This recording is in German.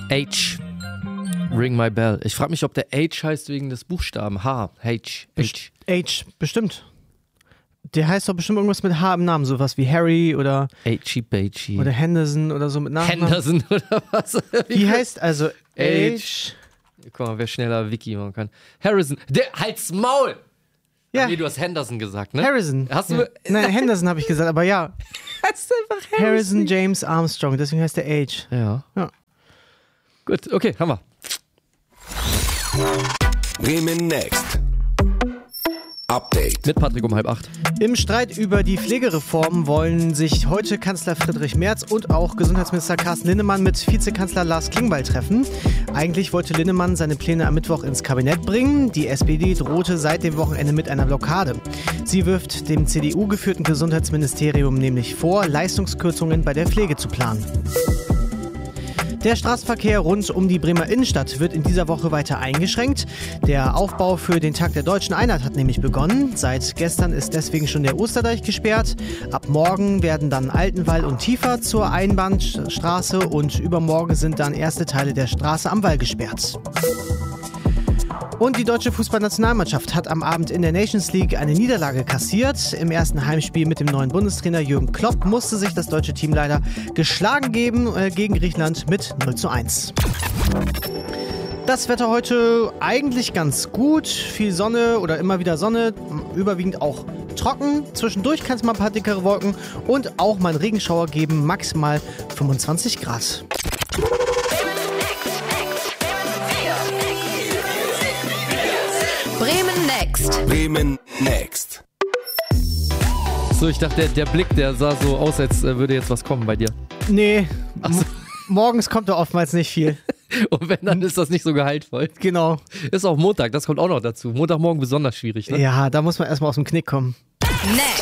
H. Ring my bell. Ich frage mich, ob der H heißt wegen des Buchstaben H. H, bestimmt. Der heißt doch bestimmt irgendwas mit H im Namen, sowas wie Harry oder oder Henderson oder so mit Nachnamen. Henderson oder was? Wie heißt also H? Guck mal, wer schneller Wiki machen kann. Harrison. Halt's Maul! Ja. Nee, du hast Henderson gesagt, ne? Harrison. Hast du? Ja. Nein, Henderson habe ich gesagt, aber ja. Heißt einfach Harrison James Armstrong, deswegen heißt der H. Ja. Gut, okay, haben wir. Bremen Next. Update. Mit Patrick um 7:30. Im Streit über die Pflegereform wollen sich heute Kanzler Friedrich Merz und auch Gesundheitsminister Carsten Linnemann mit Vizekanzler Lars Klingbeil treffen. Eigentlich wollte Linnemann seine Pläne am Mittwoch ins Kabinett bringen. Die SPD drohte seit dem Wochenende mit einer Blockade. Sie wirft dem CDU-geführten Gesundheitsministerium nämlich vor, Leistungskürzungen bei der Pflege zu planen. Der Straßenverkehr rund um die Bremer Innenstadt wird in dieser Woche weiter eingeschränkt. Der Aufbau für den Tag der Deutschen Einheit hat nämlich begonnen. Seit gestern ist deswegen schon der Osterdeich gesperrt. Ab morgen werden dann Altenwall und Tiefer zur Einbahnstraße und übermorgen sind dann erste Teile der Straße am Wall gesperrt. Und die deutsche Fußballnationalmannschaft hat am Abend in der Nations League eine Niederlage kassiert. Im ersten Heimspiel mit dem neuen Bundestrainer Jürgen Klopp musste sich das deutsche Team leider geschlagen geben gegen Griechenland mit 0:1. Das Wetter heute eigentlich ganz gut. Viel Sonne oder immer wieder Sonne, überwiegend auch trocken. Zwischendurch kann es mal ein paar dickere Wolken und auch mal einen Regenschauer geben, maximal 25 Grad. Bremen Next. So, ich dachte, der Blick, der sah so aus, als würde jetzt was kommen bei dir. Nee, So. Morgens kommt da oftmals nicht viel. Und wenn, dann ist das nicht so gehaltvoll. Genau. Ist auch Montag, das kommt auch noch dazu. Montagmorgen besonders schwierig, ne? Ja, da muss man erstmal aus dem Knick kommen. Next.